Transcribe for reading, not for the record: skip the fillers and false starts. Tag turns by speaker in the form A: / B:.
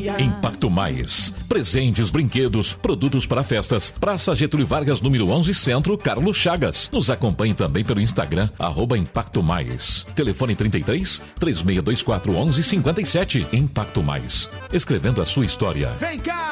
A: Impacto Mais. Presentes, brinquedos, produtos para festas. Praça Getúlio Vargas, número 11, Centro, Carlos Chagas. Nos acompanhe também pelo Instagram, @Impacto Mais. Telefone 33 3624 1157. Impacto Mais. Escrevendo a sua história.
B: Vem cá!